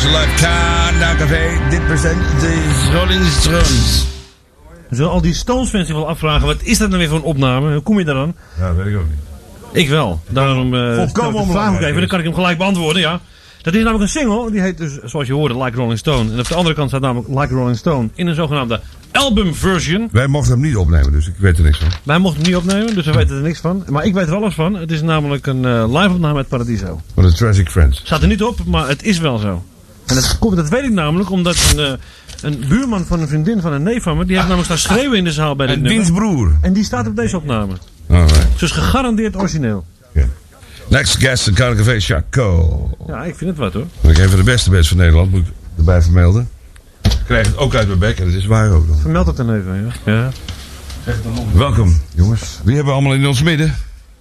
luistert live Countdown Café. Dit present is Rolling Stones. Zullen al die Stones-fans zich wel afvragen, wat is dat nou weer voor een opname? Hoe kom je daaraan? Ja, dat weet ik ook niet. Ik wel. Daarom volkomen de vraag ook even, dan kan ik hem gelijk beantwoorden, ja. Dat is namelijk een single, die heet dus, zoals je hoorde, Like Rolling Stone. En op de andere kant staat namelijk Like Rolling Stone in een zogenaamde albumversion. Wij mochten hem niet opnemen, dus ik weet er niks van. Wij mochten hem niet opnemen, dus we weten er niks van. Maar ik weet er alles van. Het is namelijk een live-opname uit Paradiso. Van de Tragic Friends. Staat er niet op, maar het is wel zo. En dat weet ik namelijk omdat een buurman van een vriendin van een neef van me, die heeft namelijk staan schreeuwen in de zaal bij dit nummer. En diens broer. En die staat op deze opname. Alright. Dus gegarandeerd origineel. Okay. Next guest in Countdown Café, Chaco. Ja, ik vind het wat hoor. Ben ik een van de beste bands van Nederland, moet ik erbij vermelden. Ik krijg het ook uit mijn bek en dat is waar ook dan. Vermeld het dan even, ja. Ja. Welkom, jongens. Wie hebben we allemaal in ons midden?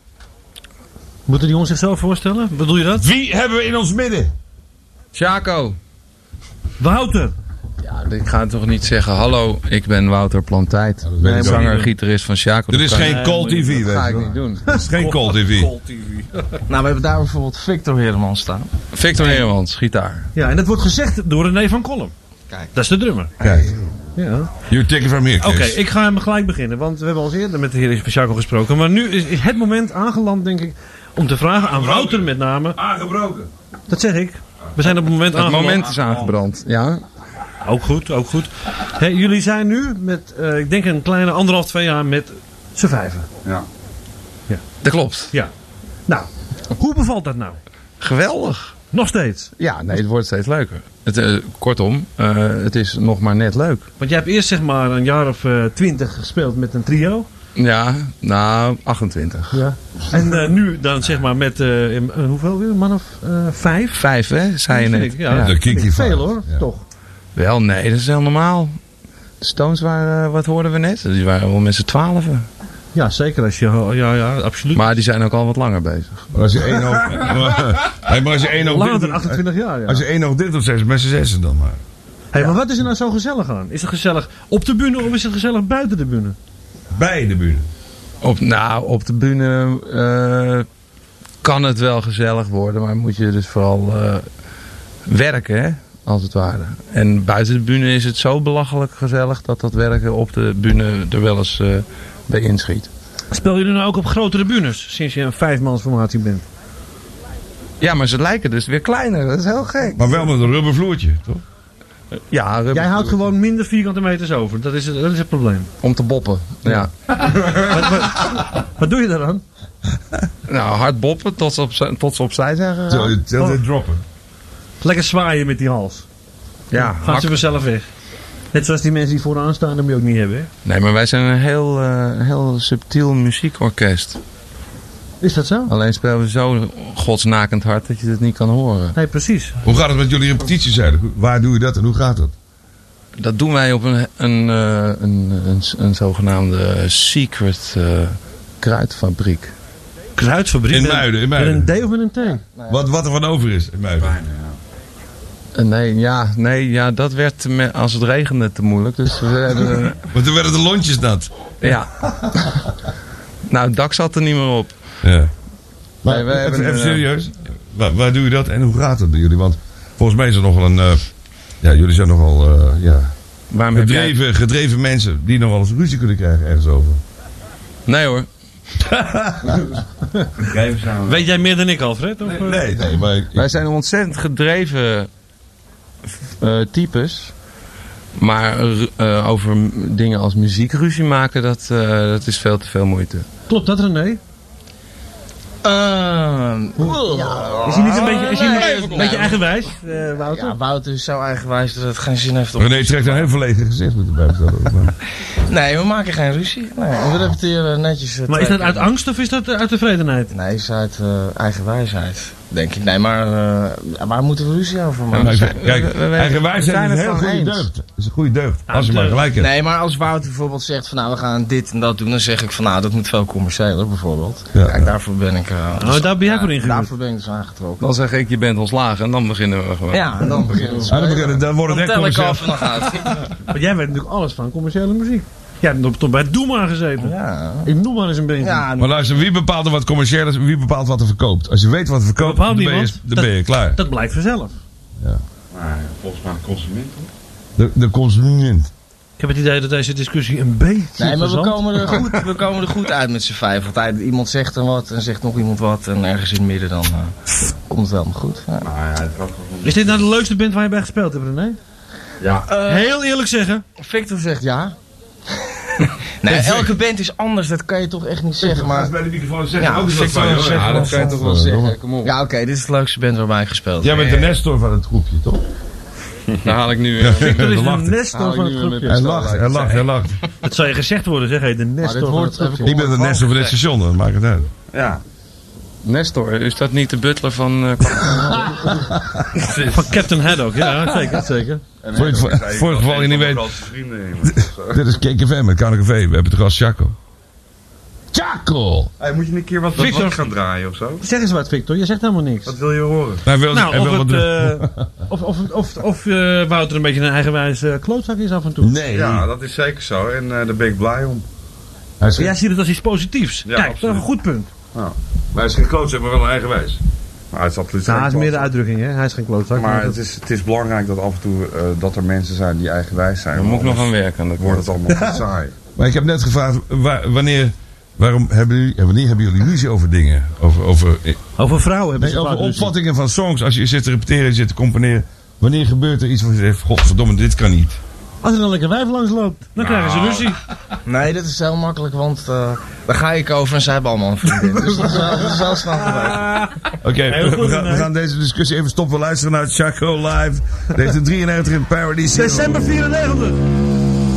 Moeten die jongens zichzelf voorstellen? Bedoel je dat? Wie hebben we in ons midden? Chaco. Wouter. Ja, ik ga toch niet zeggen, hallo, ik ben Wouter Plantijd. Ja, dat weet ik ook zanger en niet. gitarist van Chaco. Dit is geen Call TV, weet je Dat ga ik wel. niet doen. Dit is geen Call TV. Nou, we hebben daar bijvoorbeeld Victor Heremans staan. Victor Heremans, gitaar. Ja, en dat wordt gezegd door René van Kolm. Kijk. Dat is de drummer. Kijk, Ja. you take it from here, Oké, Kees. ik ga hem gelijk beginnen, want we hebben al eens eerder met de heer van Chaco gesproken. Maar nu is het moment aangeland, denk ik, om te vragen aan Wouter met name. Aangebroken. Dat zeg ik. We zijn op het moment Het aangeland. moment is aangebrand, ja. Ook goed, ook goed. Hey, jullie zijn nu met, ik denk een kleine 1,5, 2 jaar met z'n vijven. Dat klopt. Ja. Nou, hoe bevalt dat nou? Geweldig. Nog steeds. Ja, nee, het wordt steeds leuker. Kortom, het is nog maar net leuk. Want jij hebt eerst zeg maar een jaar of 20 gespeeld met een trio. Ja, nou, 28. Ja. En nu dan zeg maar met, hoeveel weer? Een man of 5? 5, hè, zei je Dat net. vind ik, ja. De Kinky Veel Five. hoor, Ja. toch. Wel, nee, dat is heel normaal. De Stones waren, wat hoorden we net? Die waren wel met z'n 12. Ja, zeker als je, ja, absoluut. Maar die zijn ook al wat langer bezig. Maar als je één oog... Hey, maar als je één oog... Langer dan 28 jaar, ja. Als je één oog dit doet, zijn ze met z'n zessen dan maar. Hey, maar wat is er nou zo gezellig aan? Is het gezellig op de bühne of is het gezellig buiten de bühne? Bij de bühne. Op de bühne kan het wel gezellig worden, maar moet je dus vooral werken, hè, als het ware. En buiten de bühne is het zo belachelijk gezellig dat dat werken op de bühne er wel eens bij inschiet. Speel jullie nou ook op grotere bühnes sinds je een 5-mansformatie bent? Ja, maar ze lijken dus weer kleiner, dat is heel gek. Maar wel met een rubbervloertje, toch? Ja, Jij houdt gewoon minder vierkante meters over. Dat is het probleem. om te boppen. Ja. Wat doe je daaraan? Nou, hard boppen tot ze opzij zijn gegaan. Til dit droppen. Lekker zwaaien met die hals. Ja, Gaat ze vanzelf weg. Net zoals die mensen die vooraan staan, dat moet je ook niet hebben. Hè? nee, maar wij zijn een heel subtiel muziekorkest. Is dat zo? Alleen spelen we zo godsnakend hard dat je het niet kan horen. Nee, precies. Hoe gaat het met jullie repetities eigenlijk? Waar doe je dat en hoe gaat dat? Dat doen wij op een zogenaamde secret kruidfabriek. Kruidfabriek. In Muiden, in Muiden. Met een D of met een T? Wat er van over is in Muiden. Nee, dat werd als het regende te moeilijk. Dus we hebben... Want toen werden de lontjes nat. ja. Nou, het dak zat er niet meer op. Ja. Maar Nee, we hebben even een, serieus. Waar doe je dat en hoe gaat het bij jullie? Want volgens mij is er nog wel een... jullie zijn nogal Waarom heb jij... gedreven mensen die nog wel eens ruzie kunnen krijgen ergens over. Nee hoor. Weet jij meer dan ik, Alfred? Of, Nee, maar... Wij zijn ontzettend gedreven types. Maar over dingen als muziekruzie maken, dat is veel te veel moeite. Klopt dat, René? Is hij niet een beetje eigenwijs, Wouter? Ja, Wouter is zo eigenwijs dat het geen zin heeft om... René trekt een heel verlegen gezicht met erbij vertellen. Nee, we maken geen ruzie. Nee, we repeteren netjes... Maar is dat uit angst of is dat uit tevredenheid? Nee, het is uit eigenwijsheid, denk ik. Nee, maar waar moeten we ruzie over maken? Kijk, eigenwijsheid zijn is een het heel van goede eens. deugd. Dat is een goede deugd. Ja, Als je maar gelijk hebt. Nee, maar als Wouter bijvoorbeeld zegt van nou, we gaan dit en dat doen, dan zeg ik van nou, dat moet veel commerciëler bijvoorbeeld. Ja. Kijk, daarvoor ben ik... Daar ben jij voor ingehuurd. Daarvoor ben ik dus aangetrokken. Dan zeg ik, je bent ontslagen en dan beginnen we gewoon. Ja, en dan beginnen we Dan wordt het Dan echt tel ik commercieel. af en dan gaat het. Want jij weet natuurlijk alles van commerciële muziek. Jij hebt toch bij Doe maar gezeten. Ja. Ik noem maar eens een beetje. Ja, Maar luister, wie bepaalt er wat commercieel is en wie bepaalt wat er verkoopt? Als je weet wat er verkoopt, Bepaalt dan ben je, niemand. dan ben je klaar. Dat blijkt vanzelf. Volgens mij de consument, hoor. De consument. Ik heb het idee dat deze discussie een beetje Nee, maar we verzandt. komen er goed uit met z'n vijf. Want iemand zegt dan wat en zegt nog iemand wat. En ergens in het midden dan komt het wel maar goed. Ja. Nou ja, het gaat gewoon... Is dit nou de leukste band waar je bij gespeeld hebt, René? Ja. Heel eerlijk zeggen. Victor zegt ja. Nee, elke band is anders, dat kan je toch echt niet zeggen. Maar bij de microfoon zeggen ja, ook eens wat Victor van je, hoor. zegt Ja, dat kan je toch wel zeggen. Kom op. ja, oké, dit is het leukste band waarbij ik gespeeld Jij heb. bent de Nestor van het groepje, toch? Daar haal ik nu Victor is de lacht hij. Nestor van het groepje. Hij lacht. Dat zou je gezegd worden, zeg hé, de Nestor van het groepje. Ik ben de Nestor van dit station, dat maakt het uit. Ja. Nestor, is dat niet de butler van... Van Captain Haddock, ja, zeker. Voor het geval je niet weet. Vrienden, Dit is KKV met KNKV. We hebben het gast Chaco. Chaco! hey, moet je een keer wat gaan draaien of zo? Zeg eens wat, Victor, je zegt helemaal niks. Wat wil je horen? Hij wil, Nou, hij wil wat doen. of Wouter een beetje een eigenwijs klootzak is af en toe. Nee. Ja, dat is zeker zo. En daar ben ik blij om. Hij is, Jij ziet het als iets positiefs. Ja, Kijk, dat is absoluut. een goed punt. hij is geen klootzak, maar wel een eigenwijs. Maar het is absoluut Nou, geen hij is meer de klootzak. uitdrukking, hè? Hij is geen klootzak. Maar het is belangrijk dat af en toe dat er mensen zijn die eigenwijs zijn. Daar moet ik nog aan werken. Aan dat wordt het allemaal te saai. Maar ik heb net gevraagd, wanneer hebben jullie ruzie over dingen? Over vrouwen hebben ze Over vaak ruzie. opvattingen van songs. Als je zit te repeteren, je zit te componeren. Wanneer gebeurt er iets waar je zegt, godverdomme, dit kan niet. Als er dan lekker wijf langs loopt, dan krijgen ze ruzie. Nee, dat is heel makkelijk, want daar ga ik over en zij hebben allemaal een vriendin. Dus dat is wel snel gebeurd. Oké, Heel goed, we René. gaan deze discussie even stoppen. We luisteren naar Chaco live. Deze 93 in Paradise. December 94.